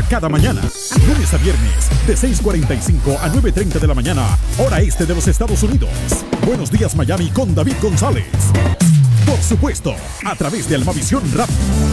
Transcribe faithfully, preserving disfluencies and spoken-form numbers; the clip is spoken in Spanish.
cada mañana. Lunes a viernes, de seis cuarenta y cinco a nueve treinta de la mañana, hora este de los Estados Unidos. Buenos días, Miami, con David González. Por supuesto, a través de Almavisión Rap.